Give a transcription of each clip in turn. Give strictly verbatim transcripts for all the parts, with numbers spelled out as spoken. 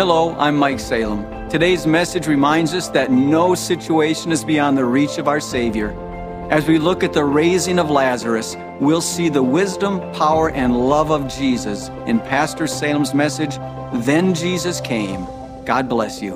Hello, I'm Mike Salem. Today's message reminds us that no situation is beyond the reach of our Savior. As we look at the raising of Lazarus, we'll see the wisdom, power, and love of Jesus in Pastor Salem's message, Then Jesus Came. God bless you.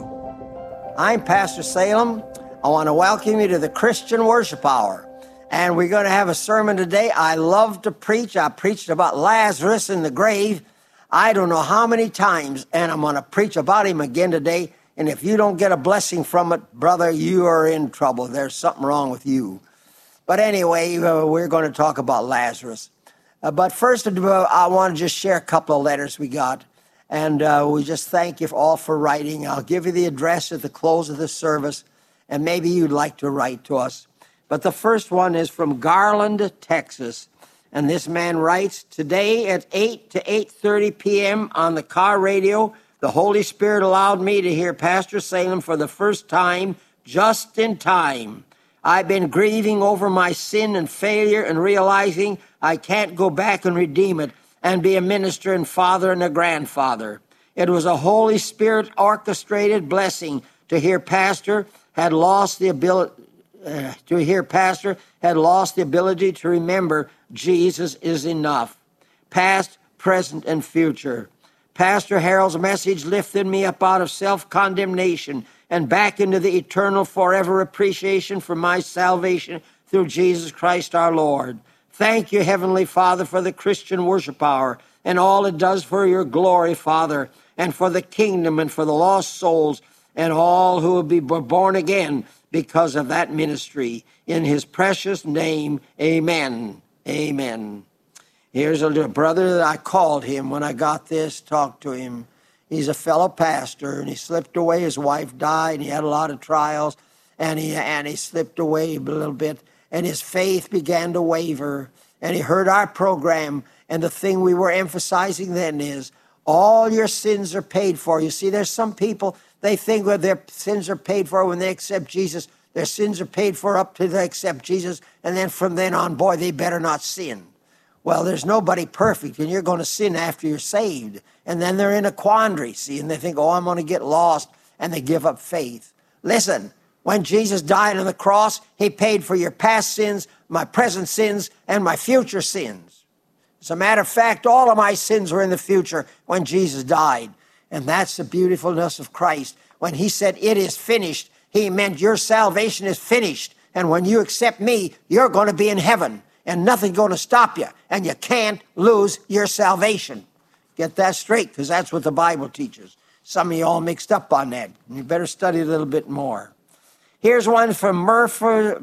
I'm Pastor Salem. I want to welcome you to the Christian Worship Hour. And we're going to have a sermon today. I love to preach. I preached about Lazarus in the grave. I don't know how many times, and I'm going to preach about him again today. And if you don't get a blessing from it, brother, you are in trouble. There's something wrong with you. But anyway, uh, we're going to talk about Lazarus. Uh, but first, uh, I want to just share a couple of letters we got. And uh, we just thank you all for writing. I'll give you the address at the close of the service, and maybe you'd like to write to us. But the first one is from Garland, Texas. And this man writes, today at eight to eight thirty p.m. on the car radio, the Holy Spirit allowed me to hear Pastor Salem for the first time, just in time. I've been grieving over my sin and failure and realizing I can't go back and redeem it and be a minister and father and a grandfather. It was a Holy Spirit orchestrated blessing to hear Pastor had lost the ability uh, to hear Pastor had lost the ability to remember Jesus is enough, past, present, and future. Pastor Harold's message lifted me up out of self-condemnation and back into the eternal forever appreciation for my salvation through Jesus Christ our Lord. Thank you, Heavenly Father, for the Christian Worship Hour and all it does for your glory, Father, and for the kingdom and for the lost souls and all who will be born again because of that ministry. In his precious name, amen. Amen. Here's a little brother that I called him when I got this, talked to him. He's a fellow pastor, and he slipped away. His wife died, and he had a lot of trials, and he, and he slipped away a little bit, and his faith began to waver, and he heard our program, and the thing we were emphasizing then is, all your sins are paid for. You see, there's some people, they think that their sins are paid for when they accept Jesus. Their sins are paid for up to they accept Jesus, and then from then on, boy, they better not sin. Well, there's nobody perfect, and you're going to sin after you're saved. And then they're in a quandary, see, and they think, oh, I'm going to get lost, and they give up faith. Listen, when Jesus died on the cross, he paid for your past sins, my present sins, and my future sins. As a matter of fact, all of my sins were in the future when Jesus died. And that's the beautifulness of Christ. When he said, it is finished, he meant your salvation is finished. And when you accept me, you're going to be in heaven. And nothing's going to stop you. And you can't lose your salvation. Get that straight, because that's what the Bible teaches. Some of you all mixed up on that. You better study a little bit more. Here's one from Murphy,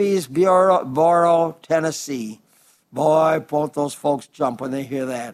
Murfreesboro, Tennessee. Boy, won't those folks jump when they hear that.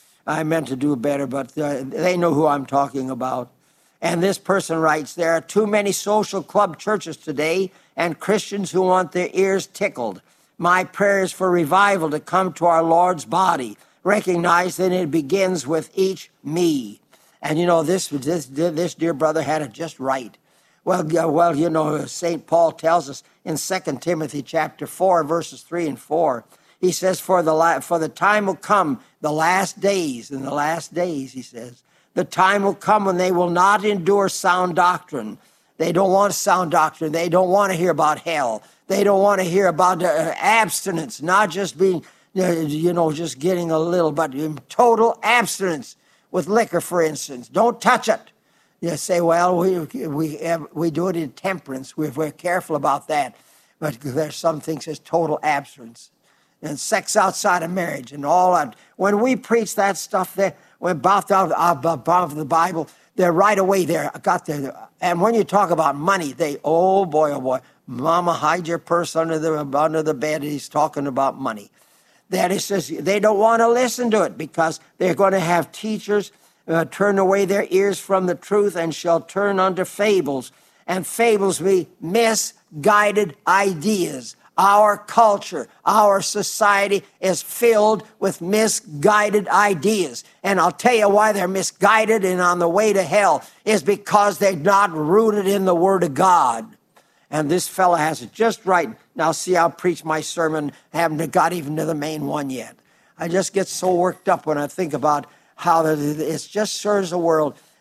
I meant to do better, but uh, they know who I'm talking about. And this person writes, there are too many social club churches today and Christians who want their ears tickled. My prayer is for revival to come to our Lord's body. Recognize that it begins with each me. And you know, this, this, this dear brother had it just right. Well, well, you know, Saint Paul tells us in Second Timothy chapter four, verses three and four, he says, for the, for the time will come, the last days, in the last days, he says, the time will come when they will not endure sound doctrine. They don't want sound doctrine. They don't want to hear about hell. They don't want to hear about uh, abstinence, not just being, uh, you know, just getting a little, but total abstinence with liquor, for instance. Don't touch it. You say, well, we we have, we do it in temperance. We're, we're careful about that. But there's some things as total abstinence. And sex outside of marriage and all that. When we preach that stuff there, when about the, about the Bible, they're right away there. I got there. And when you talk about money, they, oh boy, oh boy, mama, hide your purse under the under the bed. He's talking about money. That is just, they don't want to listen to it because they're going to have teachers uh, turn away their ears from the truth and shall turn unto fables. And fables be misguided ideas. Our culture, our society is filled with misguided ideas. And I'll tell you why they're misguided and on the way to hell is because they're not rooted in the Word of God. And this fella has it just right. Now, see, I'll preach my sermon, haven't got even to the main one yet. I just get so worked up when I think about how it just serves the world.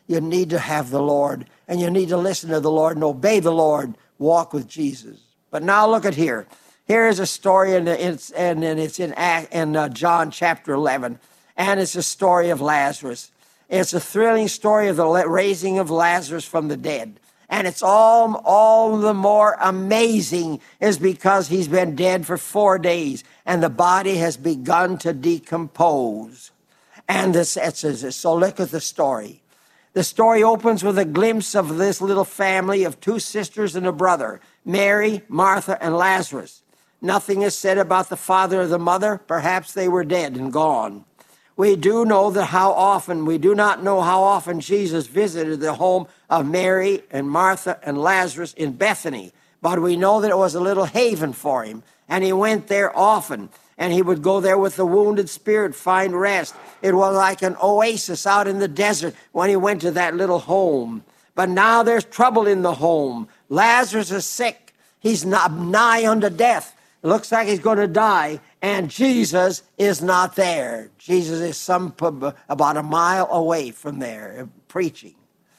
you need to have the Lord, and you need to listen to the Lord and obey the Lord, walk with Jesus. But now look at here. Here is a story, and it's, and, and it's in, in uh, John chapter eleven, and it's a story of Lazarus. It's a thrilling story of the raising of Lazarus from the dead. And it's all, all the more amazing is because he's been dead for four days, and the body has begun to decompose. And this, it's, it's, so look at the story. The story opens with a glimpse of this little family of two sisters and a brother, Mary, Martha, and Lazarus. Nothing is said about the father or the mother. Perhaps they were dead and gone. We do know that how often, we do not know how often Jesus visited the home of Mary and Martha and Lazarus in Bethany, but we know that it was a little haven for him, and he went there often, and he would go there with the wounded spirit, find rest. It was like an oasis out in the desert when he went to that little home. But now there's trouble in the home. Lazarus is sick. He's not nigh unto death. It looks like he's going to die, and Jesus is not there. Jesus is some about a mile away from there preaching.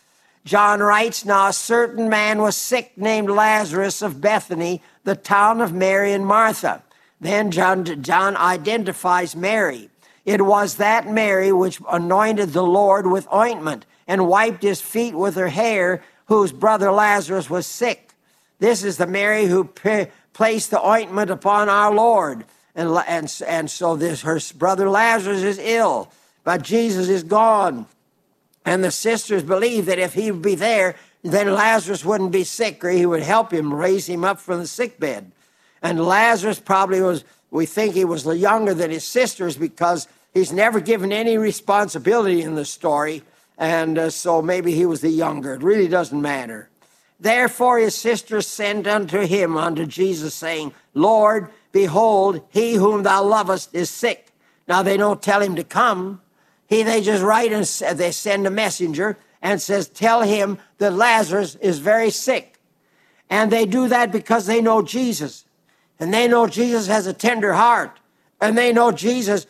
John writes, now a certain man was sick named Lazarus of Bethany, the town of Mary and Martha. Then John, John identifies Mary. It was that Mary which anointed the Lord with ointment and wiped his feet with her hair, whose brother Lazarus was sick. This is the Mary who p- placed the ointment upon our Lord. And, and, and so this, her brother Lazarus is ill, but Jesus is gone. And the sisters believe that if he would be there, then Lazarus wouldn't be sick, or he would help him, raise him up from the sick bed. And Lazarus probably was, we think he was younger than his sisters because he's never given any responsibility in the story. And uh, so maybe he was the younger. It really doesn't matter. Therefore his sisters sent unto him, unto Jesus, saying, Lord, behold, he whom thou lovest is sick. Now they don't tell him to come. He, they just write and they send a messenger and says, tell him that Lazarus is very sick. And they do that because they know Jesus. And they know Jesus has a tender heart. And they know Jesus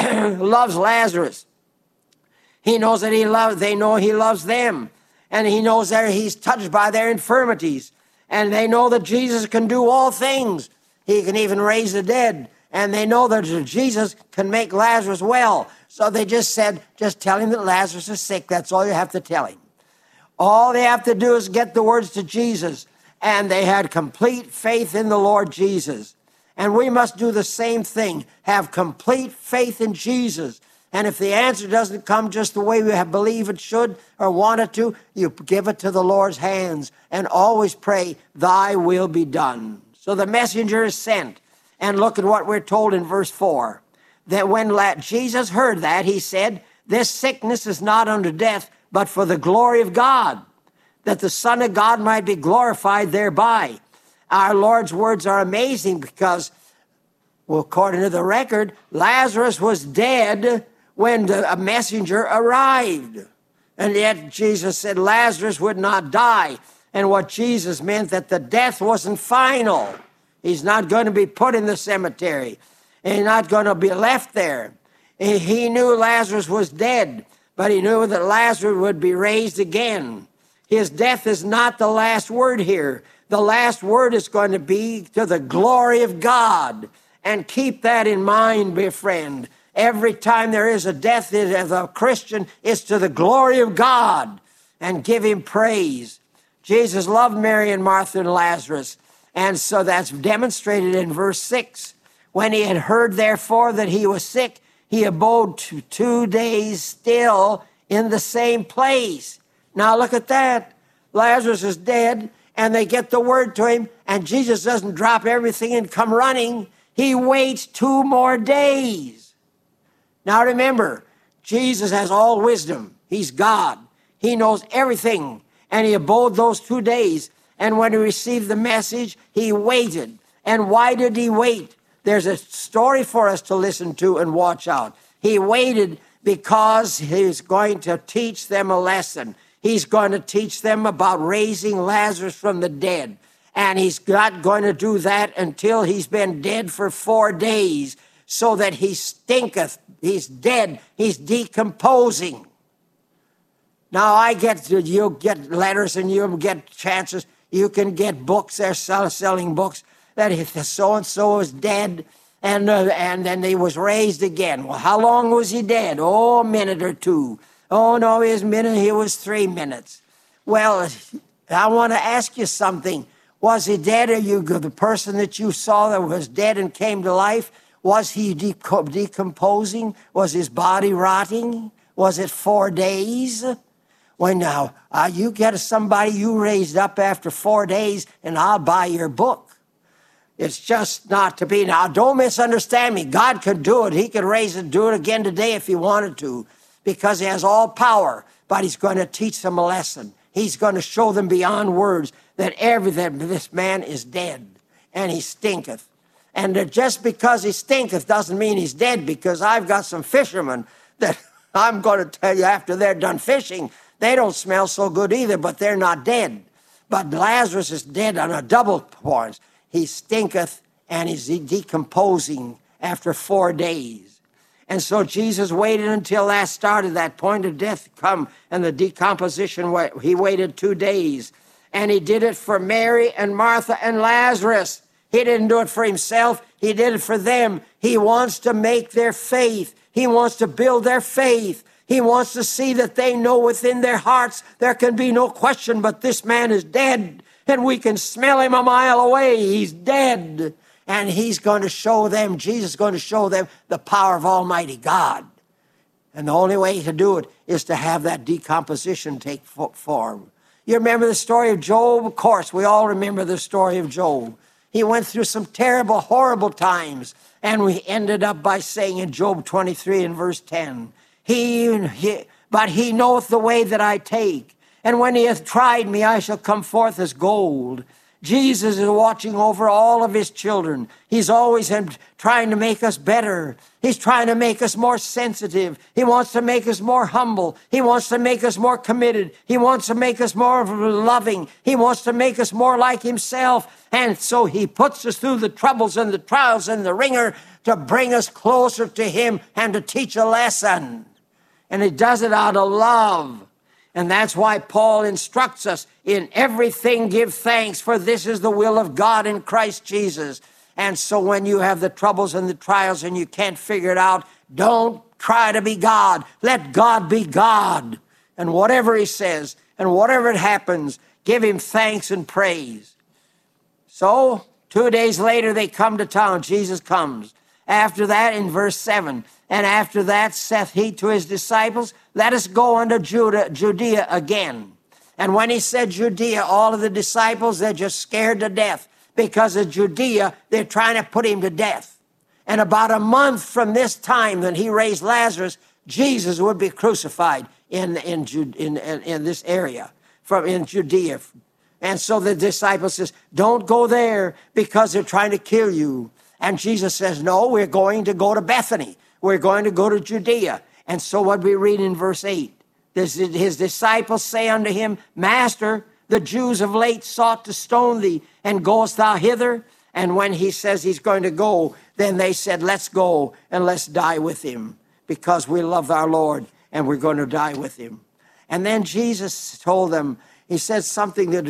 loves Lazarus. He knows that he loves, they know he loves them. And he knows that he's touched by their infirmities. And they know that Jesus can do all things. He can even raise the dead. And they know that Jesus can make Lazarus well. So they just said, just tell him that Lazarus is sick. That's all you have to tell him. All they have to do is get the words to Jesus. And they had complete faith in the Lord Jesus. And we must do the same thing. Have complete faith in Jesus. And if the answer doesn't come just the way we have believe it should or want it to, you give it to the Lord's hands and always pray, thy will be done. So the messenger is sent. And look at what we're told in verse four. That when Jesus heard that, he said, this sickness is not unto death, but for the glory of God, that the Son of God might be glorified thereby. Our Lord's words are amazing because, well, according to the record, Lazarus was dead when the messenger arrived. And yet Jesus said Lazarus would not die. And what Jesus meant that the death wasn't final. He's not going to be put in the cemetery. He's not going to be left there. He knew Lazarus was dead, but he knew that Lazarus would be raised again. His death is not the last word here. The last word is going to be to the glory of God. And keep that in mind, dear friend. Every time there is a death of a Christian, it's to the glory of God. And give him praise. Jesus loved Mary and Martha and Lazarus. And so that's demonstrated in verse six. When he had heard, therefore, that he was sick, he abode two days still in the same place. Now look at that. Lazarus is dead, and they get the word to him, and Jesus doesn't drop everything and come running. He waits two more days. Now remember, Jesus has all wisdom. He's God. He knows everything, and he abode those two days. And when he received the message, he waited. And why did he wait? There's a story for us to listen to and watch out. He waited because he's going to teach them a lesson. He's going to teach them about raising Lazarus from the dead. And he's not going to do that until he's been dead for four days, so that he stinketh. He's dead. He's decomposing. Now I get, you'll get letters and you'll get chances. You can get books. They're sell, selling books that if so-and-so is dead and, uh, and then he was raised again. Well, how long was he dead? Oh, a minute or two. Oh, no, his minute, he was three minutes. Well, I want to ask you something. Was he dead? Are you the person that you saw that was dead and came to life? Was he decomposing? Was his body rotting? Was it four days? Well, now, uh, you get somebody you raised up after four days, and I'll buy your book. It's just not to be. Now, don't misunderstand me. God could do it. He could raise it, do it again today if he wanted to, because he has all power. But he's going to teach them a lesson. He's going to show them beyond words that everything, this man is dead, and he stinketh. And that just because he stinketh doesn't mean he's dead, because I've got some fishermen that I'm going to tell you after they're done fishing, they don't smell so good either, but they're not dead. But Lazarus is dead on a double point. He stinketh and he's decomposing after four days. And so Jesus waited until that started, that point of death come, and the decomposition, he waited two days. And he did it for Mary and Martha and Lazarus. He didn't do it for himself. He did it for them. He wants to make their faith. He wants to build their faith. He wants to see that they know within their hearts there can be no question, but this man is dead, and we can smell him a mile away. He's dead. And he's going to show them, Jesus is going to show them the power of Almighty God. And the only way to do it is to have that decomposition take form. You remember the story of Job? Of course, we all remember the story of Job. He went through some terrible, horrible times. And we ended up by saying in Job twenty-three and verse ten, he, he, but he knoweth the way that I take. And when he hath tried me, I shall come forth as gold. Jesus is watching over all of his children. He's always trying to make us better. He's trying to make us more sensitive. He wants to make us more humble. He wants to make us more committed. He wants to make us more loving. He wants to make us more like himself. And so he puts us through the troubles and the trials and the ringer to bring us closer to him and to teach a lesson. And he does it out of love. And that's why Paul instructs us, in everything give thanks, for this is the will of God in Christ Jesus. And so when you have the troubles and the trials and you can't figure it out, don't try to be God. Let God be God. And whatever he says and whatever it happens, give him thanks and praise. So two days later, they come to town. Jesus comes. After that, in verse seven, and after that saith he to his disciples, let us go unto Judah, Judea again. And when he said Judea, all of the disciples, they're just scared to death, because of Judea, they're trying to put him to death. And about a month from this time that he raised Lazarus, Jesus would be crucified in, in, in, in, in this area, from in Judea. And so the disciples says, don't go there because they're trying to kill you. And Jesus says, no, we're going to go to Bethany. We're going to go to Judea. And so what we read in verse eight, this, his disciples say unto him, Master, the Jews of late sought to stone thee, and goest thou hither? And when he says he's going to go, then they said, let's go and let's die with him, because we love our Lord and we're going to die with him. And then Jesus told them, he says something that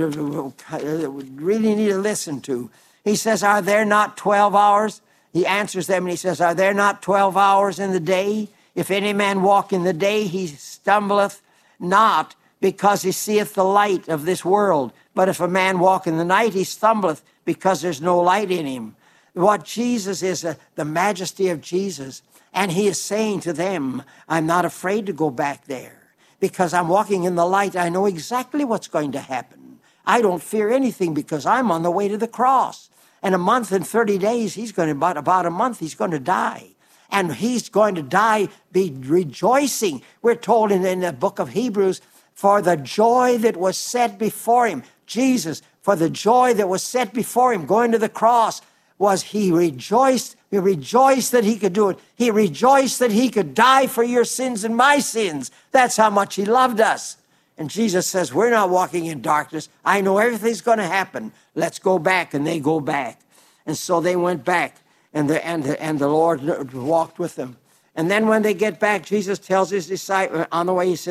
we really need to listen to. He says, are there not twelve hours? He answers them and he says, are there not twelve hours in the day? If any man walk in the day, he stumbleth not, because he seeth the light of this world. But if a man walk in the night, he stumbleth, because there's no light in him. What Jesus is, uh, the majesty of Jesus. And he is saying to them, I'm not afraid to go back there, because I'm walking in the light. I know exactly what's going to happen. I don't fear anything, because I'm on the way to the cross. And a month and thirty days, he's going to, about, about a month, he's going to die. And he's going to die, be rejoicing. We're told in, in the book of Hebrews, for the joy that was set before him, Jesus, for the joy that was set before him, going to the cross, was he rejoiced. He rejoiced that he could do it. He rejoiced that he could die for your sins and my sins. That's how much he loved us. And Jesus says, we're not walking in darkness. I know everything's going to happen. Let's go back. And they go back. And so they went back, and the, and the, and the Lord walked with them. And then when they get back, Jesus tells his disciples, on the way, he says,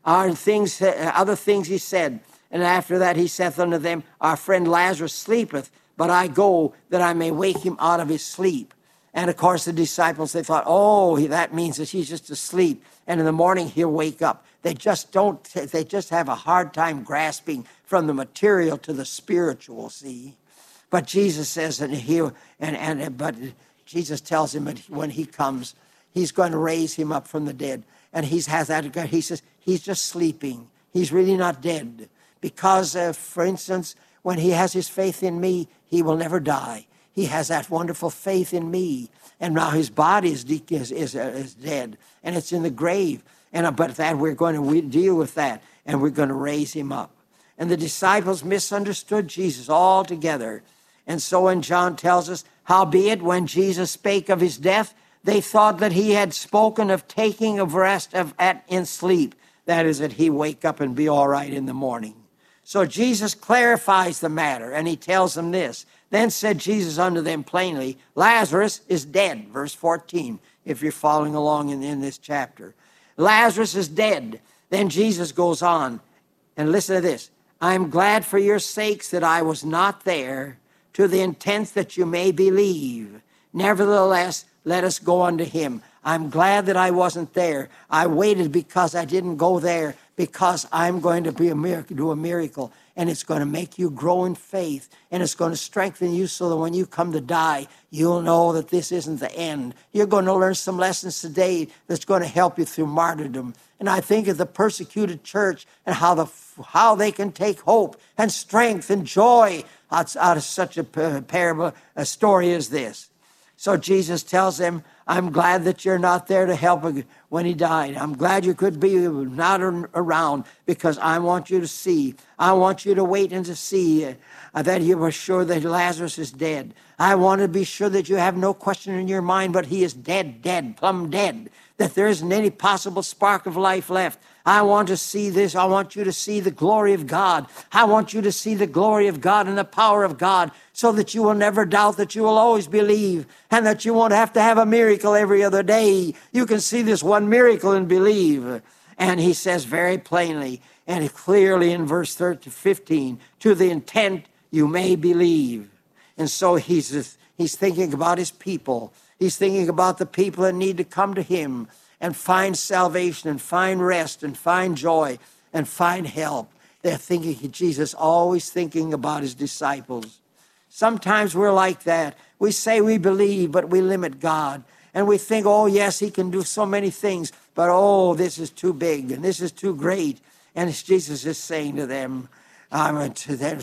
Our things, other things he said. And after that he saith unto them, our friend Lazarus sleepeth, but I go that I may wake him out of his sleep. And of course the disciples, they thought, oh, that means that he's just asleep. And in the morning he'll wake up. They just don't, they just have a hard time grasping from the material to the spiritual, see. But Jesus says, and he, and, and, but Jesus tells him that when he comes, he's going to raise him up from the dead. And he has that, he says, he's just sleeping. He's really not dead. Because, uh, for instance, when he has his faith in me, he will never die. He has that wonderful faith in me. And now his body is, is, is, uh, is dead, and it's in the grave. And uh, But that we're going to deal with that, and we're going to raise him up. And the disciples misunderstood Jesus altogether. And so when John tells us, howbeit when Jesus spake of his death, they thought that he had spoken of taking of rest of, at, in sleep. That is, that he wake up and be all right in the morning. So Jesus clarifies the matter, and he tells them this. Then said Jesus unto them plainly, Lazarus is dead. Verse fourteen, if you're following along in, in this chapter. Lazarus is dead. Then Jesus goes on, and listen to this. I am glad for your sakes that I was not there, to the intent that you may believe. Nevertheless, let us go unto him. I'm glad that I wasn't there. I waited because I didn't go there, because I'm going to be a miracle, do a miracle, and it's going to make you grow in faith, and it's going to strengthen you so that when you come to die, you'll know that this isn't the end. You're going to learn some lessons today that's going to help you through martyrdom. And I think of the persecuted church and how the how they can take hope and strength and joy out, out of such a parable, a story as this. So Jesus tells them, I'm glad that you're not there to help when he died. I'm glad you could be not around, because I want you to see. I want you to wait and to see uh, that you were sure that Lazarus is dead. I want to be sure that you have no question in your mind, but he is dead, dead, plumb dead, that there isn't any possible spark of life left. I want to see this. I want you to see the glory of God. I want you to see the glory of God and the power of God, so that you will never doubt, that you will always believe, and that you won't have to have a miracle every other day. You can see this one miracle and believe. And he says very plainly and clearly in verse thirteen, fifteen, to the intent you may believe. And so he's, he's thinking about his people. He's thinking about the people that need to come to him and find salvation and find rest and find joy and find help. They're thinking, Jesus always thinking about his disciples. Sometimes we're like that. We say we believe, but we limit God. And we think, oh, yes, he can do so many things, but oh, this is too big and this is too great. And Jesus is saying to them, I'm, to them,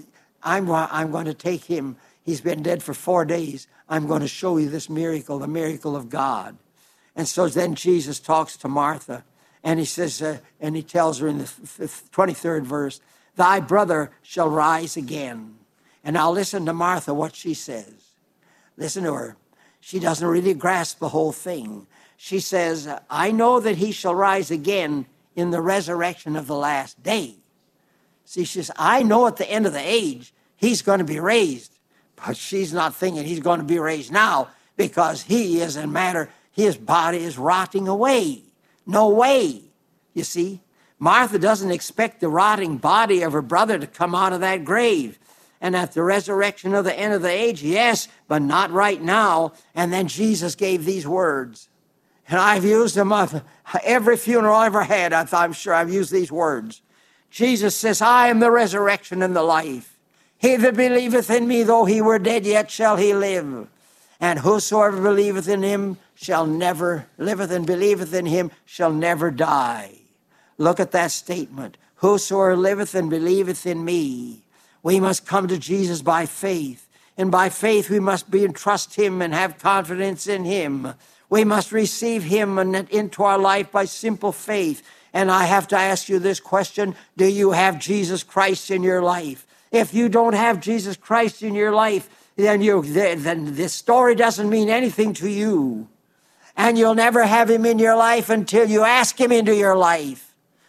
I'm, I'm going to take him. He's been dead for four days. I'm going to show you this miracle, the miracle of God. And so then Jesus talks to Martha, and he says, uh, and he tells her in the twenty-third verse, thy brother shall rise again. And now listen to Martha, what she says. Listen to her. She doesn't really grasp the whole thing. She says, I know that he shall rise again in the resurrection of the last day. See, she says, I know at the end of the age, he's going to be raised. But she's not thinking he's going to be raised now, because he is a matter, his body is rotting away. No way, you see. Martha doesn't expect the rotting body of her brother to come out of that grave. And at the resurrection of the end of the age, yes, but not right now. And then Jesus gave these words. And I've used them at every funeral I ever had. I'm sure I've used these words. Jesus says, I am the resurrection and the life. He that believeth in me, though he were dead, yet shall he live. And whosoever believeth in him shall never, liveth and believeth in him shall never die. Look at that statement. Whosoever liveth and believeth in me. We must come to Jesus by faith. And by faith we must be and trust him and have confidence in him. We must receive him into our life by simple faith. And I have to ask you this question. Do you have Jesus Christ in your life? If you don't have Jesus Christ in your life, then, you, then this story doesn't mean anything to you. And you'll never have him in your life until you ask him into your life.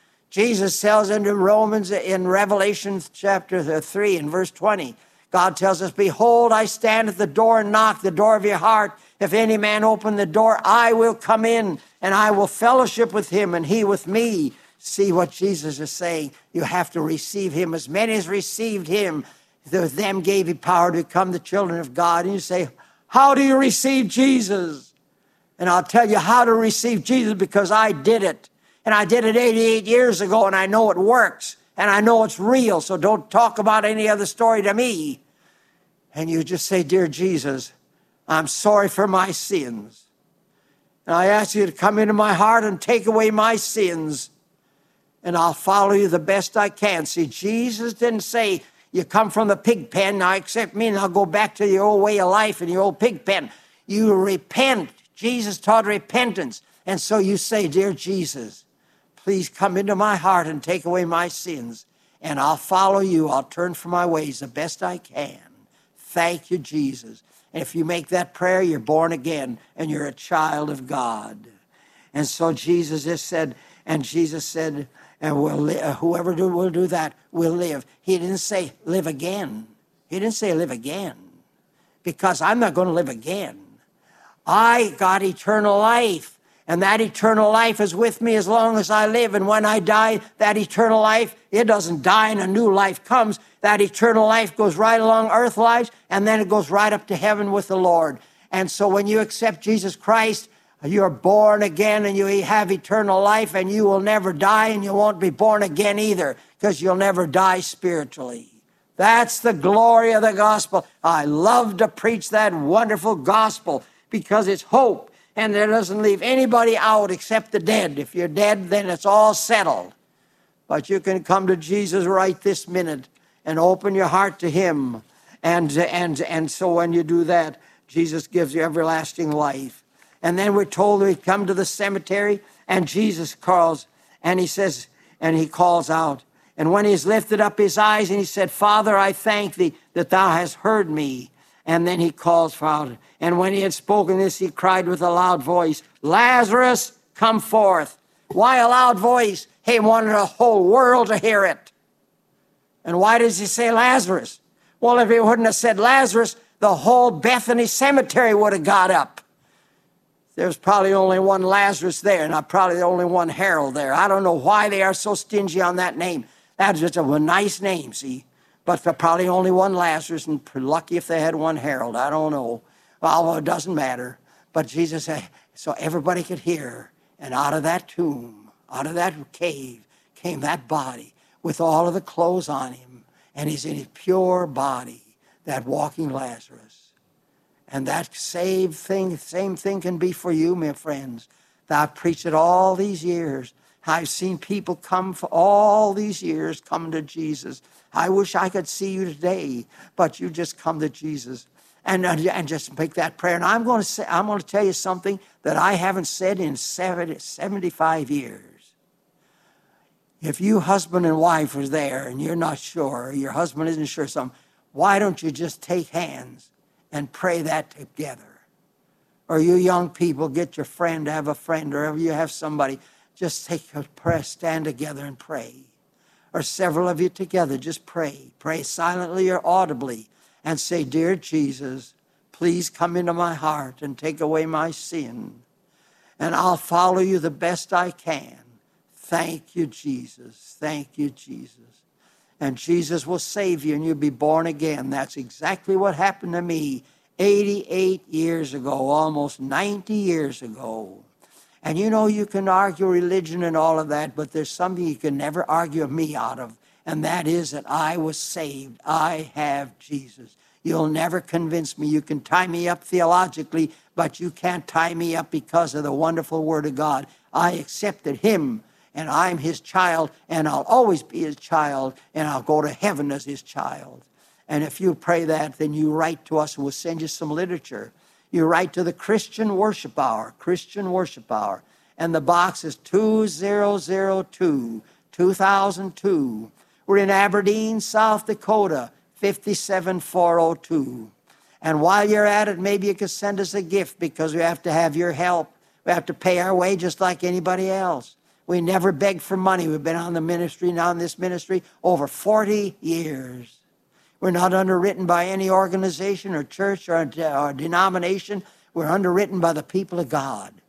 Jesus tells in Romans, in Revelation chapter three and verse twenty, God tells us, behold, I stand at the door and knock, the door of your heart. If any man open the door, I will come in and I will fellowship with him and he with me. See what Jesus is saying. You have to receive him. As many as received him, to them gave he power to become the children of God. And you say, how do you receive Jesus? And I'll tell you how to receive Jesus, because I did it. And I did it eighty-eight years ago, and I know it works. And I know it's real, so don't talk about any other story to me. And you just say, dear Jesus, I'm sorry for my sins. And I ask you to come into my heart and take away my sins. And I'll follow you the best I can. See, Jesus didn't say, you come from the pig pen, now accept me, and I'll go back to your old way of life and your old pig pen. You repent. Jesus taught repentance. And so you say, dear Jesus, please come into my heart and take away my sins. And I'll follow you. I'll turn from my ways the best I can. Thank you, Jesus. And if you make that prayer, you're born again and you're a child of God. And so Jesus just said, and Jesus said, and we'll li- whoever do, will do that will live. He didn't say live again. He didn't say live again, because I'm not going to live again. I got eternal life, and that eternal life is with me as long as I live. And when I die, that eternal life, it doesn't die and a new life comes. That eternal life goes right along earth lives, and then it goes right up to heaven with the Lord. And so when you accept Jesus Christ, you're born again and you have eternal life, and you will never die, and you won't be born again either, because you'll never die spiritually. That's the glory of the gospel. I love to preach that wonderful gospel because it's hope, and it doesn't leave anybody out except the dead. If you're dead, then it's all settled. But you can come to Jesus right this minute and open your heart to him. And, and, and so when you do that, Jesus gives you everlasting life. And then we're told we come to the cemetery, and Jesus calls, and he says, and he calls out. And when he's lifted up his eyes, and he said, Father, I thank thee that thou hast heard me. And then he calls for out. And when he had spoken this, he cried with a loud voice, Lazarus, come forth. Why a loud voice? He wanted the whole world to hear it. And why does he say Lazarus? Well, if he wouldn't have said Lazarus, the whole Bethany cemetery would have got up. There's probably only one Lazarus there, and probably only one Harold there. I don't know why they are so stingy on that name. That's just a nice name, see? But for probably only one Lazarus, and lucky if they had one Harold. I don't know. Well, it doesn't matter. But Jesus said, so everybody could hear. And out of that tomb, out of that cave, came that body with all of the clothes on him. And he's in his pure body, that walking Lazarus. And that same thing, same thing can be for you, my friends. I've preached it all these years. I've seen people come for all these years come to Jesus. I wish I could see you today, but you just come to Jesus and, and just make that prayer. And I'm going to say, I'm going to tell you something that I haven't said in seventy, seventy-five years. If you husband and wife are there and you're not sure, or your husband isn't sure something, why don't you just take hands and pray that together? Or you young people, get your friend to have a friend, or if you have somebody, just take a prayer, stand together and pray. Or several of you together, just pray. Pray silently or audibly and say, Dear Jesus, please come into my heart and take away my sin. And I'll follow you the best I can. Thank you, Jesus. Thank you, Jesus. And Jesus will save you and you'll be born again. That's exactly what happened to me eighty-eight years ago, almost ninety years ago. And you know, you can argue religion and all of that, but there's something you can never argue me out of, and that is that I was saved. I have Jesus. You'll never convince me. You can tie me up theologically, but you can't tie me up because of the wonderful Word of God. I accepted him, and I'm his child, and I'll always be his child, and I'll go to heaven as his child. And if you pray that, then you write to us, and we'll send you some literature. You write to the Christian Worship Hour, Christian Worship Hour, and the box is two thousand two, two thousand two. We're in Aberdeen, South Dakota, five seven four oh two. And while you're at it, maybe you could send us a gift, because we have to have your help. We have to pay our way just like anybody else. We never beg for money. We've been on the ministry, now in this ministry, over forty years. We're not underwritten by any organization or church or, or denomination. We're underwritten by the people of God.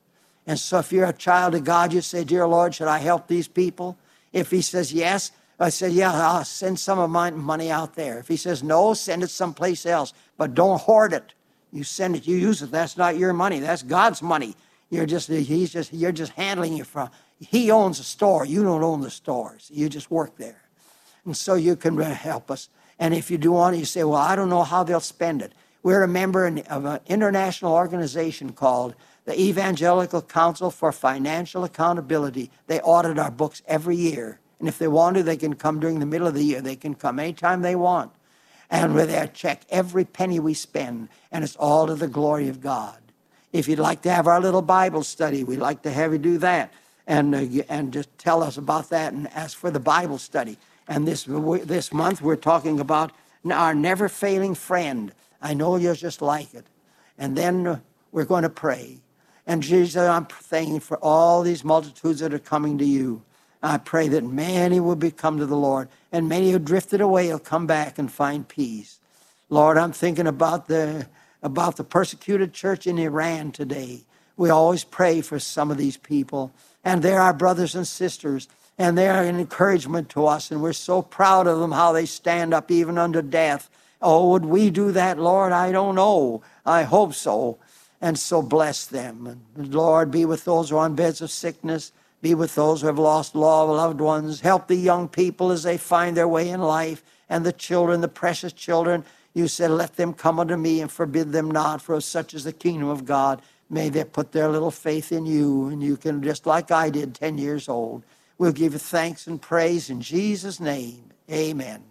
And so if you're a child of God, you say, dear Lord, should I help these people? If he says yes, I say, yeah, I'll send some of my money out there. If he says no, send it someplace else. But don't hoard it. You send it, you use it. That's not your money. That's God's money. You're just, he's just, you're just handling it from, he owns the store. You don't own the stores. You just work there. And so you can help us. And if you do want it, you say, well, I don't know how they'll spend it. We're a member of an international organization called the Evangelical Council for Financial Accountability. They audit our books every year. And if they want to, they can come during the middle of the year. They can come anytime they want. And we're there to check every penny we spend. And it's all to the glory of God. If you'd like to have our little Bible study, we'd like to have you do that. And, uh, and just tell us about that and ask for the Bible study. And this, this month, we're talking about our never-failing friend. I know you're just like it. And then uh, we're going to pray. And Jesus, I'm thanking for all these multitudes that are coming to you. I pray that many will be come to the Lord, and many who drifted away will come back and find peace. Lord, I'm thinking about the about the persecuted church in Iran today. We always pray for some of these people, and they're our brothers and sisters, and they are an encouragement to us, and we're so proud of them, how they stand up even unto death. Oh, would we do that, Lord? I don't know. I hope so. And so bless them. And Lord, be with those who are on beds of sickness. Be with those who have lost loved ones. Help the young people as they find their way in life. And the children, the precious children. You said, let them come unto me and forbid them not, for such is the kingdom of God. May they put their little faith in you. And you can, just like I did ten years old. We'll give you thanks and praise in Jesus' name. Amen.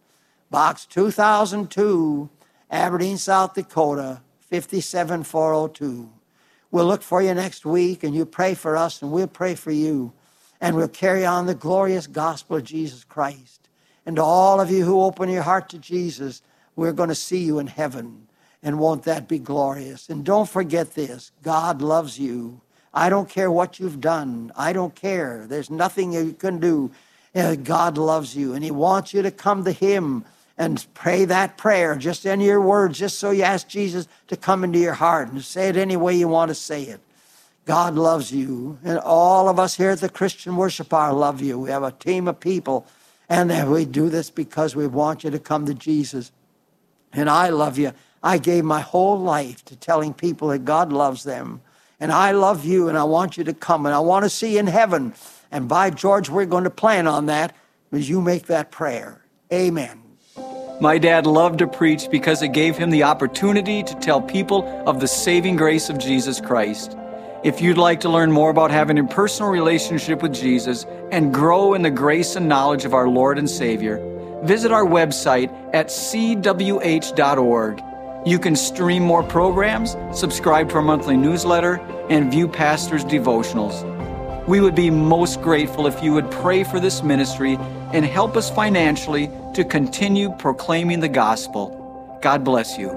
Box two thousand two, Aberdeen, South Dakota, five seven four oh two. We'll look for you next week, and you pray for us, and we'll pray for you. And we'll carry on the glorious gospel of Jesus Christ. And to all of you who open your heart to Jesus, we're going to see you in heaven. And won't that be glorious? And don't forget this, God loves you. I don't care what you've done. I don't care. There's nothing you can do. God loves you, and he wants you to come to him and pray that prayer, just in your words, just so you ask Jesus to come into your heart and say it any way you want to say it. God loves you, and all of us here at the Christian Worship Hour love you. We have a team of people, and we do this because we want you to come to Jesus. And I love you. I gave my whole life to telling people that God loves them. And I love you, and I want you to come, and I want to see you in heaven. And by George, we're going to plan on that as you make that prayer. Amen. My dad loved to preach because it gave him the opportunity to tell people of the saving grace of Jesus Christ. If you'd like to learn more about having a personal relationship with Jesus and grow in the grace and knowledge of our Lord and Savior, visit our website at c w h dot org. You can stream more programs, subscribe to our monthly newsletter, and view pastors' devotionals. We would be most grateful if you would pray for this ministry and help us financially to continue proclaiming the gospel. God bless you.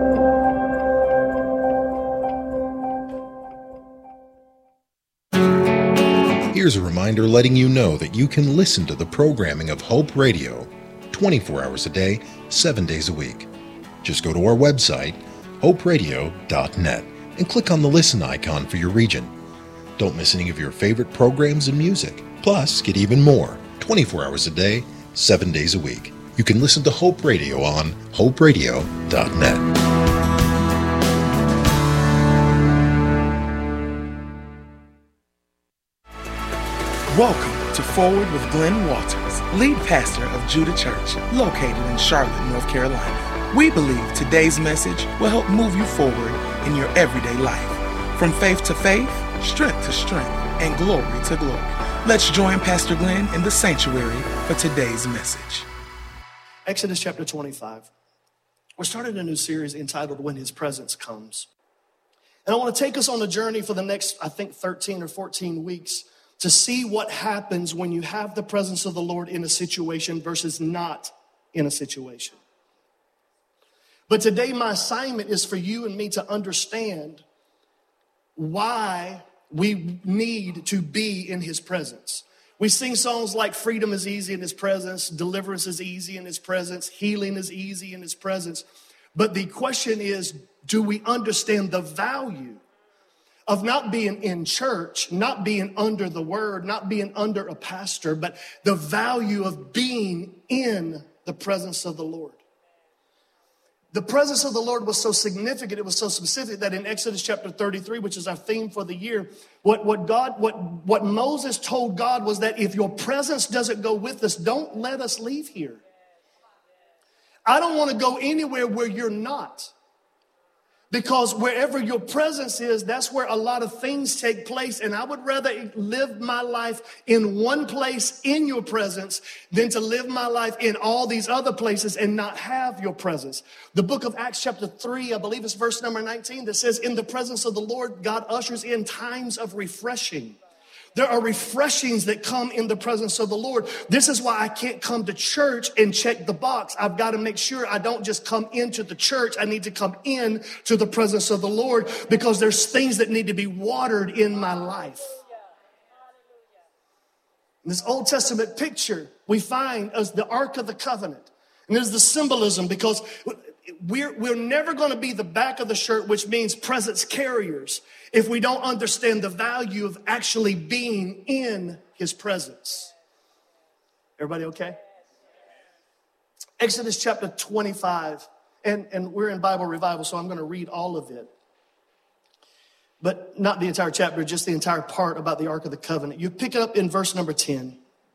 Here's a reminder letting you know that you can listen to the programming of Hope Radio twenty-four hours a day, seven days a week. Just go to our website, hope radio dot net, and click on the listen icon for your region. Don't miss any of your favorite programs and music. Plus, get even more, twenty-four hours a day, seven days a week. You can listen to Hope Radio on hope radio dot net. Welcome to Forward with Glenn Walters, lead pastor of Judah Church, located in Charlotte, North Carolina. We believe today's message will help move you forward in your everyday life. From faith to faith, strength to strength, and glory to glory. Let's join Pastor Glenn in the sanctuary for today's message. Exodus chapter twenty-five. We're starting a new series entitled When His Presence Comes. And I want to take us on a journey for the next, I think, thirteen or fourteen weeks to see what happens when you have the presence of the Lord in a situation versus not in a situation. But today my assignment is for you and me to understand why we need to be in his presence. We sing songs like freedom is easy in his presence, deliverance is easy in his presence, healing is easy in his presence. But the question is, do we understand the value of not being in church, not being under the word, not being under a pastor, but the value of being in the presence of the Lord. The presence of the Lord was so significant, it was so specific that in Exodus chapter thirty-three, which is our theme for the year, what, what God, what, what Moses told God was that if your presence doesn't go with us, don't let us leave here. I don't want to go anywhere where you're not. Because wherever your presence is, that's where a lot of things take place. And I would rather live my life in one place in your presence than to live my life in all these other places and not have your presence. The book of Acts chapter three, I believe it's verse number nineteen, that says, in the presence of the Lord, God ushers in times of refreshing. There are refreshings that come in the presence of the Lord. This is why I can't come to church and check the box. I've got to make sure I don't just come into the church. I need to come in to the presence of the Lord because there's things that need to be watered in my life. In this Old Testament picture we find as the Ark of the Covenant. And there's the symbolism because we're, we're never going to be the back of the shirt, which means presence carriers, if we don't understand the value of actually being in his presence. Everybody okay? Exodus chapter twenty-five, and, and we're in Bible Revival, so I'm going to read all of it. But not the entire chapter, just the entire part about the Ark of the Covenant. You pick it up in verse number ten.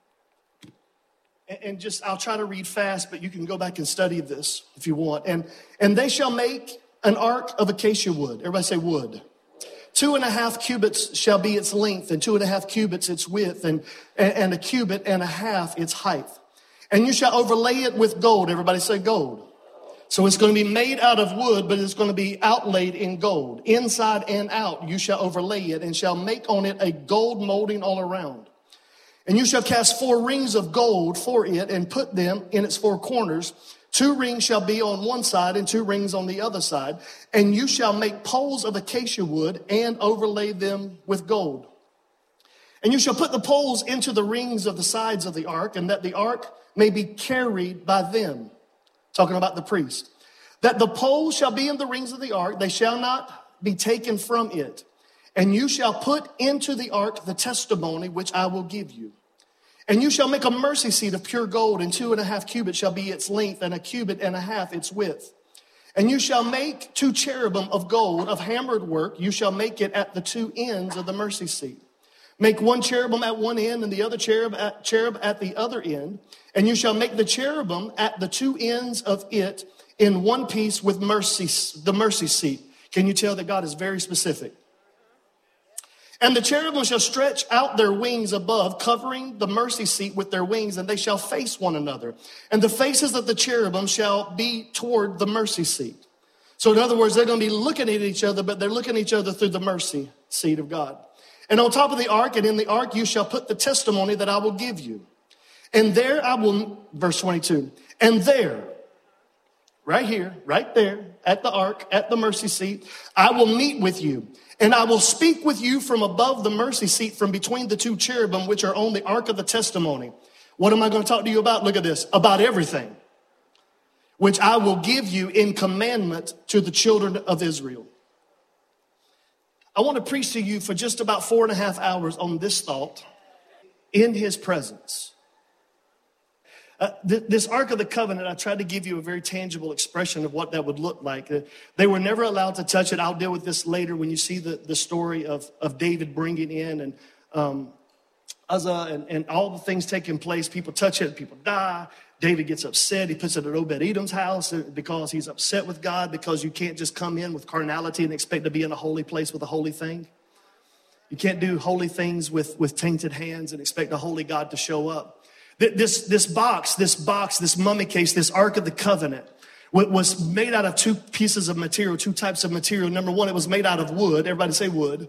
And just, I'll try to read fast, but you can go back and study this if you want. And, and they shall make an ark of acacia wood. Everybody say wood. Two and a half cubits shall be its length, and two and a half cubits its width, and, and a cubit and a half its height. And you shall overlay it with gold. Everybody say gold. So it's going to be made out of wood, but it's going to be outlaid in gold. Inside and out you shall overlay it, and shall make on it a gold molding all around. And you shall cast four rings of gold for it, and put them in its four corners. Two rings shall be on one side and two rings on the other side. And you shall make poles of acacia wood and overlay them with gold. And you shall put the poles into the rings of the sides of the ark, and that the ark may be carried by them. Talking about the priest. That the poles shall be in the rings of the ark, they shall not be taken from it. And you shall put into the ark the testimony which I will give you. And you shall make a mercy seat of pure gold, and two and a half cubits shall be its length, and a cubit and a half its width. And you shall make two cherubim of gold of hammered work. You shall make it at the two ends of the mercy seat. Make one cherubim at one end and the other cherub at, cherub at the other end. And you shall make the cherubim at the two ends of it in one piece with mercy, the mercy seat. Can you tell that God is very specific? And the cherubim shall stretch out their wings above, covering the mercy seat with their wings, and they shall face one another. And the faces of the cherubim shall be toward the mercy seat. So in other words, they're going to be looking at each other, but they're looking at each other through the mercy seat of God. And on top of the ark, and in the ark, you shall put the testimony that I will give you. And there I will, verse twenty-two, and there, right here, right there, at the ark, at the mercy seat, I will meet with you. And I will speak with you from above the mercy seat, from between the two cherubim, which are on the ark of the testimony. What am I going to talk to you about? Look at this. About everything, which I will give you in commandment to the children of Israel. I want to preach to you for just about four and a half hours on this thought, in his presence. Uh, th- this Ark of the Covenant, I tried to give you a very tangible expression of what that would look like. Uh, they were never allowed to touch it. I'll deal with this later when you see the, the story of, of David bringing in and um, Uzzah and, and all the things taking place. People touch it, people die. David gets upset. He puts it at Obed-Edom's house because he's upset with God, because you can't just come in with carnality and expect to be in a holy place with a holy thing. You can't do holy things with, with tainted hands and expect a holy God to show up. This, this box, this box, this mummy case, this Ark of the Covenant was made out of two pieces of material, two types of material. Number one, it was made out of wood. Everybody say wood.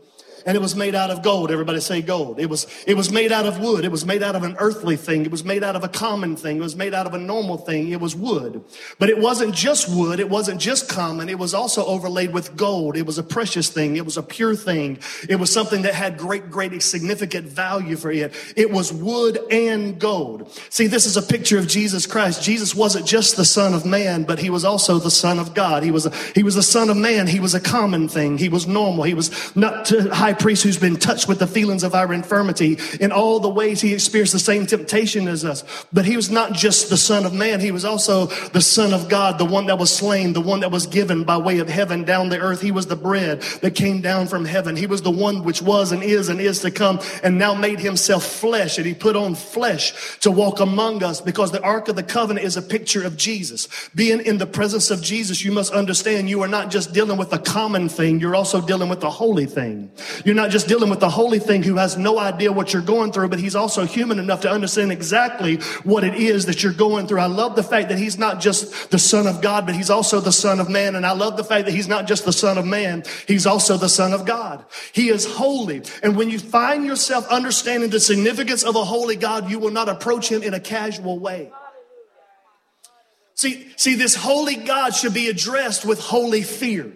And it was made out of gold. Everybody say gold. It was, it was made out of wood. It was made out of an earthly thing. It was made out of a common thing. It was made out of a normal thing. It was wood. But it wasn't just wood. It wasn't just common. It was also overlaid with gold. It was a precious thing. It was a pure thing. It was something that had great, great significant value for it. It was wood and gold. See, this is a picture of Jesus Christ. Jesus wasn't just the Son of Man, but he was also the Son of God. He was, a, he was the Son of Man. He was a common thing. He was normal. He was not to high priest who's been touched with the feelings of our infirmity. In all the ways he experienced the same temptation as us. But he was not just the Son of Man. He was also the Son of God, the one that was slain, the one that was given by way of heaven down the earth. He was the bread that came down from heaven. He was the one which was and is and is to come and now made himself flesh. And he put on flesh to walk among us, because the Ark of the Covenant is a picture of Jesus. Being in the presence of Jesus, you must understand you are not just dealing with a common thing. You're also dealing with a holy thing. You're not just dealing with the holy thing who has no idea what you're going through, but he's also human enough to understand exactly what it is that you're going through. I love the fact that he's not just the Son of God, but he's also the Son of Man. And I love the fact that he's not just the Son of Man, he's also the Son of God. He is holy. And when you find yourself understanding the significance of a holy God, you will not approach him in a casual way. See, see, this holy God should be addressed with holy fear.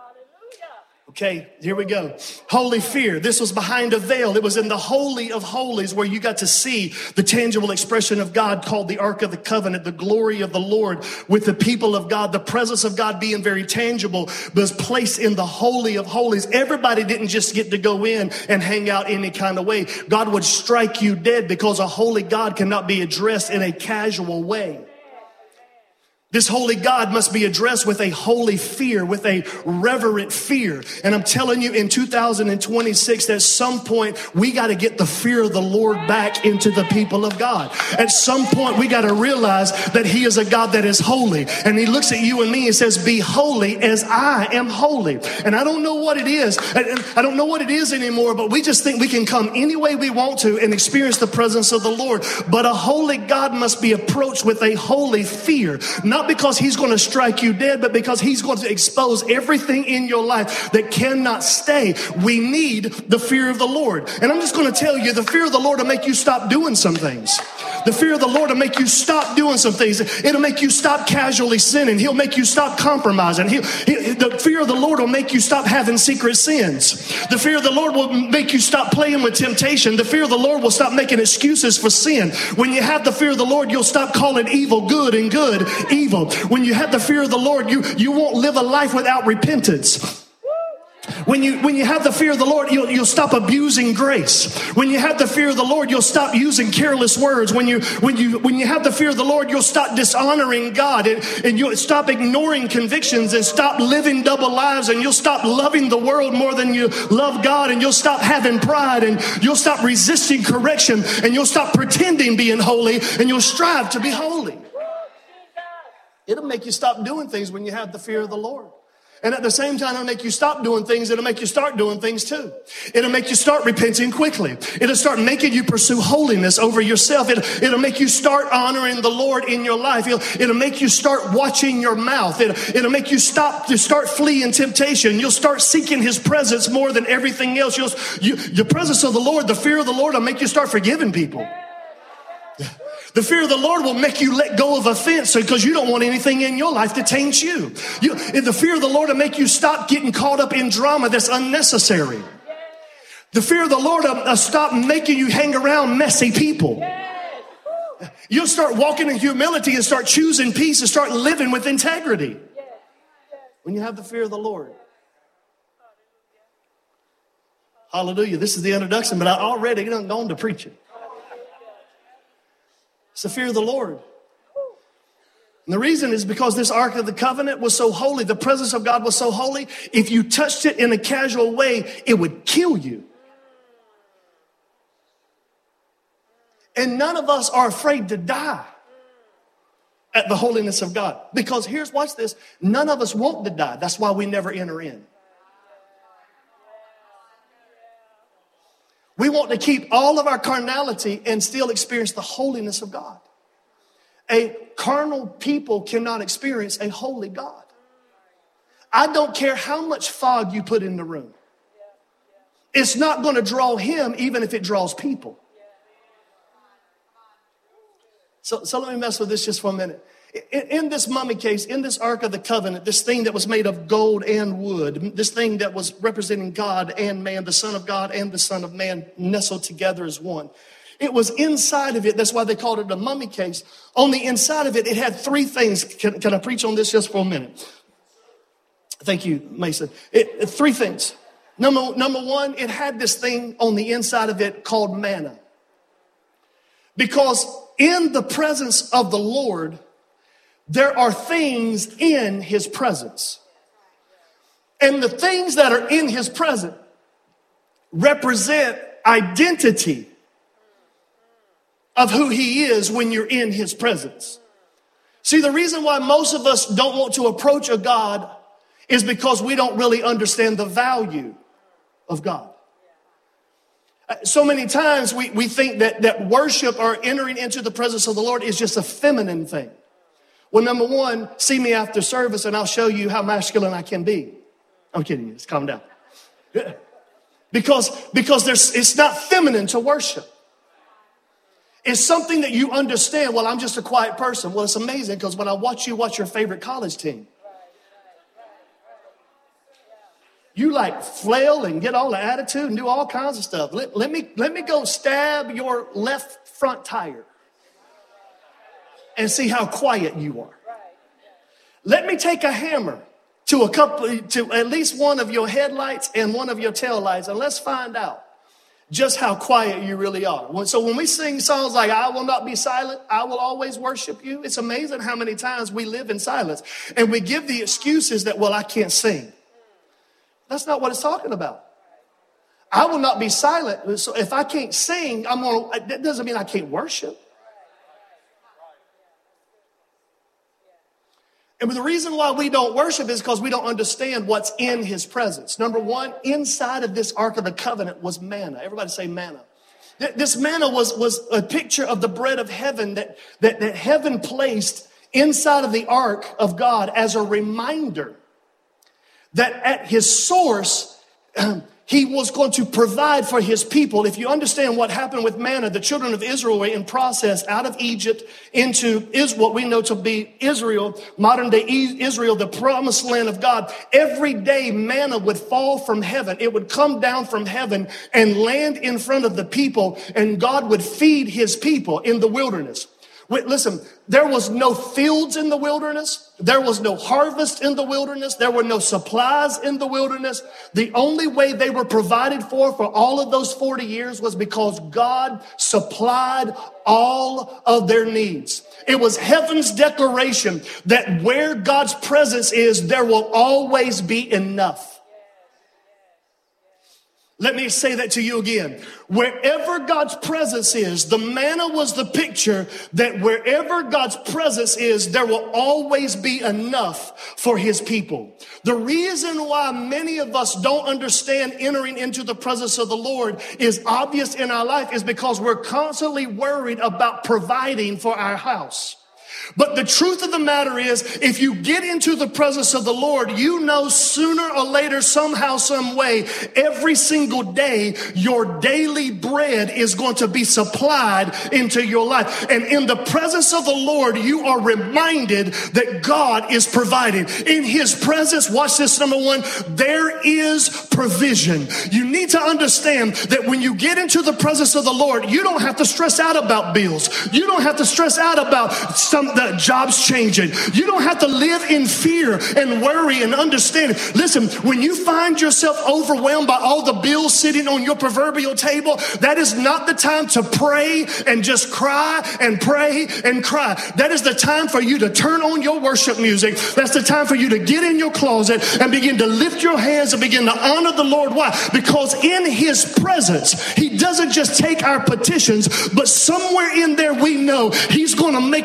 Okay, here we go. Holy fear. This was behind a veil. It was in the Holy of Holies where you got to see the tangible expression of God called the Ark of the Covenant, the glory of the Lord with the people of God, the presence of God being very tangible, was placed in the Holy of Holies. Everybody didn't just get to go in and hang out any kind of way. God would strike you dead because a holy God cannot be addressed in a casual way. This holy God must be addressed with a holy fear, with a reverent fear. And I'm telling you, in two thousand twenty-six, at some point, we got to get the fear of the Lord back into the people of God. At some point, we got to realize that he is a God that is holy. And he looks at you and me and says, be holy as I am holy. And I don't know what it is. I don't know what it is anymore, but we just think we can come any way we want to and experience the presence of the Lord. But a holy God must be approached with a holy fear, not because he's going to strike you dead, but because he's going to expose everything in your life that cannot stay. We need the fear of the Lord. And I'm just going to tell you, the fear of the Lord will make you stop doing some things. The fear of the Lord will make you stop doing some things. It'll make you stop casually sinning. He'll make you stop compromising. He'll, he, the fear of the Lord will make you stop having secret sins. The fear of the Lord will make you stop playing with temptation. The fear of the Lord will stop making excuses for sin. When you have the fear of the Lord, you'll stop calling evil good and good evil. When you have the fear of the Lord, you, you won't live a life without repentance. When you, when you have the fear of the Lord, you'll, you'll stop abusing grace. When you have the fear of the Lord, you'll stop using careless words. When you, when you, when you have the fear of the Lord, you'll stop dishonoring God, and, and you'll stop ignoring convictions and stop living double lives, and you'll stop loving the world more than you love God, and you'll stop having pride, and you'll stop resisting correction, and you'll stop pretending being holy, and you'll strive to be holy. It'll make you stop doing things when you have the fear of the Lord. And at the same time, it'll make you stop doing things. It'll make you start doing things too. It'll make you start repenting quickly. It'll start making you pursue holiness over yourself. It'll, it'll make you start honoring the Lord in your life. It'll, it'll make you start watching your mouth. It'll, it'll make you stop to start fleeing temptation. You'll start seeking his presence more than everything else. You'll, you, the presence of the Lord, the fear of the Lord will make you start forgiving people. The fear of the Lord will make you let go of offense because you don't want anything in your life to taint you. you. The fear of the Lord will make you stop getting caught up in drama that's unnecessary. The fear of the Lord will stop making you hang around messy people. You'll start walking in humility and start choosing peace and start living with integrity when you have the fear of the Lord. Hallelujah. This is the introduction, but I already done gone to preaching. It's the fear of the Lord. And the reason is because this Ark of the Covenant was so holy. The presence of God was so holy. If you touched it in a casual way, it would kill you. And none of us are afraid to die at the holiness of God. Because here's, watch this. None of us want to die. That's why we never enter in. We want to keep all of our carnality and still experience the holiness of God. A carnal people cannot experience a holy God. I don't care how much fog you put in the room. it's not going to draw him even if it draws people. So, so let me mess with this just for a minute. In, in this mummy case, in this Ark of the Covenant, this thing that was made of gold and wood, this thing that was representing God and man, the Son of God and the Son of Man nestled together as one. It was inside of it. That's why they called it a mummy case. On the inside of it, it had three things. Can, can I preach on this just for a minute? Thank you, Mason. It, it, three things. Number, number one, it had this thing on the inside of it called manna. Because in the presence of the Lord, there are things in his presence. And the things that are in his presence represent identity of who he is when you're in his presence. See, the reason why most of us don't want to approach a God is because we don't really understand the value of God. So many times we, we think that, that worship or entering into the presence of the Lord is just a feminine thing. Well, number one, see me after service and I'll show you how masculine I can be. I'm kidding you. Just calm down. Because, because there's, it's not feminine to worship. It's something that you understand. Well, I'm just a quiet person. Well, it's amazing because when I watch you watch your favorite college team, you like flail and get all the attitude and do all kinds of stuff. Let, let me let me go stab your left front tire and see how quiet you are. Let me take a hammer to a couple to at least one of your headlights and one of your taillights, and let's find out just how quiet you really are. So when we sing songs like "I will not be silent, I will always worship you," it's amazing how many times we live in silence and we give the excuses that, well, I can't sing. That's not what it's talking about. I will not be silent. So if I can't sing, I'm gonna, that doesn't mean I can't worship. And the reason why we don't worship is because we don't understand what's in his presence. Number one, inside of this Ark of the Covenant was manna. Everybody say manna. This manna was, was a picture of the bread of heaven that, that, that heaven placed inside of the Ark of God as a reminder that at his source, um, he was going to provide for his people. If you understand what happened with manna, the children of Israel were in process out of Egypt into is what we know to be Israel, modern day Israel, the promised land of God. Every day manna would fall from heaven. It would come down from heaven and land in front of the people, and God would feed his people in the wilderness. Wait, listen, there was no fields in the wilderness. There was no harvest in the wilderness. There were no supplies in the wilderness. The only way they were provided for for all of those forty years was because God supplied all of their needs. It was heaven's declaration that where God's presence is, there will always be enough. Let me say that to you again. Wherever God's presence is, the manna was the picture that wherever God's presence is, there will always be enough for his people. The reason why many of us don't understand entering into the presence of the Lord is obvious in our life is because we're constantly worried about providing for our house. But the truth of the matter is, if you get into the presence of the Lord, you know sooner or later, somehow, some way, every single day, your daily bread is going to be supplied into your life. And in the presence of the Lord, you are reminded that God is providing. In his presence, watch this, number one, there is provision. You need to understand that when you get into the presence of the Lord, you don't have to stress out about bills. You don't have to stress out about some the job's changing. You don't have to live in fear and worry and understand. Listen, when you find yourself overwhelmed by all the bills sitting on your proverbial table, that is not the time to pray and just cry and pray and cry. That is the time for you to turn on your worship music. That's the time for you to get in your closet and begin to lift your hands and begin to honor the Lord. Why? Because in his presence, he doesn't just take our petitions, but somewhere in there we know he's going to make a way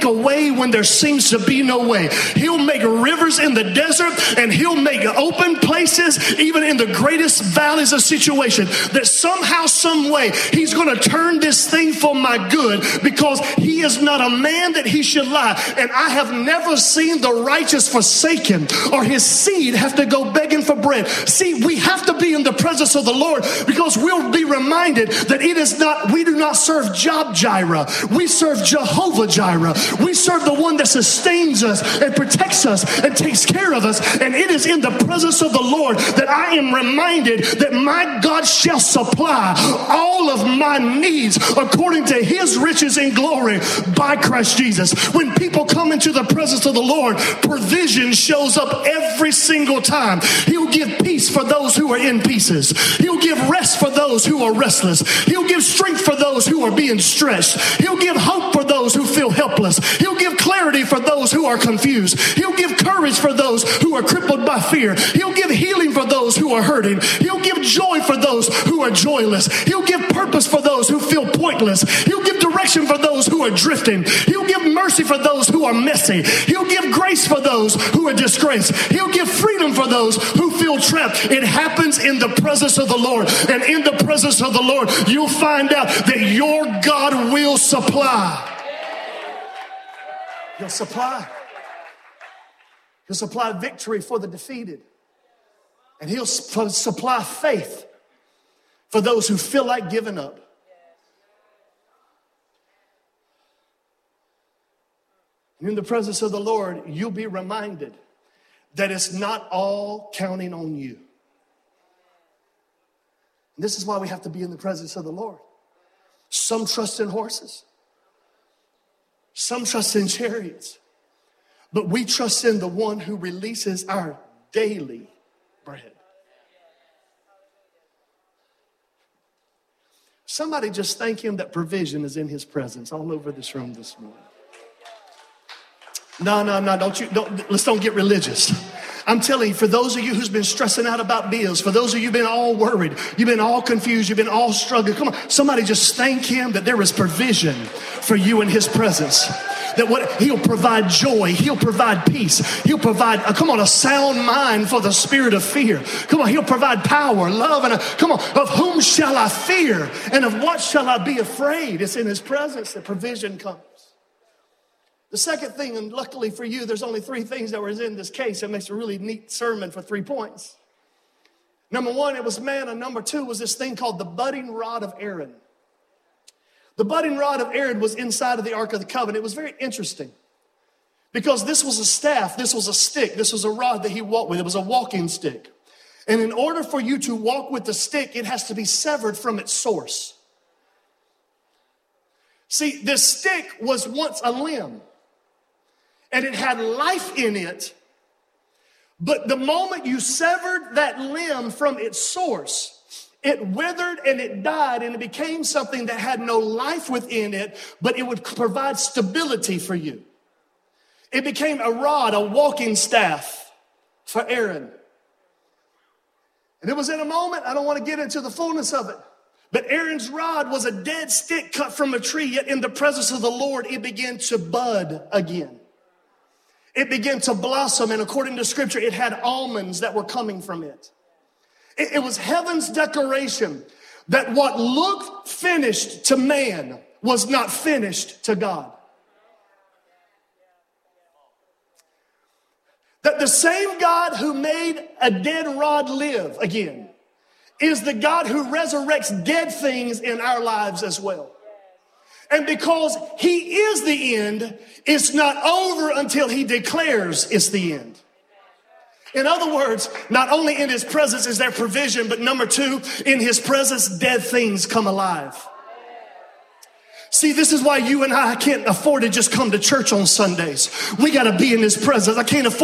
way when there seems to be no way. He'll make rivers in the desert, and he'll make open places, even in the greatest valleys of situation, that somehow, some way, he's going to turn this thing for my good, because he is not a man that he should lie. And I have never seen the righteous forsaken or his seed have to go begging for bread. See, we have to be in the presence of the Lord, because we'll be reminded that it is not, we do not serve Job Jireh. We serve Jehovah Jireh. We serve the one that sustains us and protects us and takes care of us. And it is in the presence of the Lord that I am reminded that my God shall supply all of my needs according to his riches in glory by Christ Jesus. When people come into the presence of the Lord, provision shows up every single time. He'll give peace for those who are in pieces. He'll give rest for those who are restless. He'll give strength for those who are being stretched. He'll give hope for those who feel helpless. He'll give clarity for those who are confused. He'll give courage for those who are crippled by fear. He'll give healing for those who are hurting. He'll give joy for those who are joyless. He'll give purpose for those who feel pointless. He'll give direction for those who are drifting. He'll give mercy for those who are messy. He'll give grace for those who are disgraced. He'll give freedom for those who feel trapped. It happens in the presence of the Lord. And in the presence of the Lord, you'll find out that your God will supply. He'll supply. He'll supply victory for the defeated. And he'll supply faith for those who feel like giving up. And in the presence of the Lord, you'll be reminded that it's not all counting on you. And this is why we have to be in the presence of the Lord. Some trust in horses. Some trust in chariots. But we trust in the one who releases our daily bread. Somebody just thank him that provision is in his presence all over this room this morning. No, no, no, don't you, don't, let's don't get religious. I'm telling you, for those of you who's been stressing out about bills, for those of you who've been all worried, you've been all confused, you've been all struggling, come on, somebody just thank him that there is provision for you in his presence. That what he'll provide joy, he'll provide peace, he'll provide, uh, come on, a sound mind for the spirit of fear. Come on, he'll provide power, love, and a, come on, of whom shall I fear and of what shall I be afraid? It's in his presence that provision comes. The second thing, and luckily for you, there's only three things that were in this case. It makes a really neat sermon for three points. Number one, it was manna. Number two was this thing called the budding rod of Aaron. The budding rod of Aaron was inside of the Ark of the Covenant. It was very interesting because this was a staff, this was a stick, this was a rod that he walked with. It was a walking stick. And in order for you to walk with the stick, it has to be severed from its source. See, this stick was once a limb. And it had life in it, but the moment you severed that limb from its source, it withered and it died and it became something that had no life within it, but it would provide stability for you. It became a rod, a walking staff for Aaron. And it was in a moment, I don't want to get into the fullness of it, but Aaron's rod was a dead stick cut from a tree, yet in the presence of the Lord, it began to bud again. It began to blossom, and according to scripture, it had almonds that were coming from it. It, it was heaven's declaration that what looked finished to man was not finished to God. That the same God who made a dead rod live again is the God who resurrects dead things in our lives as well. And because he is the end, it's not over until he declares it's the end. In other words, not only in his presence is there provision, but number two, in his presence, dead things come alive. See, this is why you and I can't afford to just come to church on Sundays. We got to be in his presence. I can't afford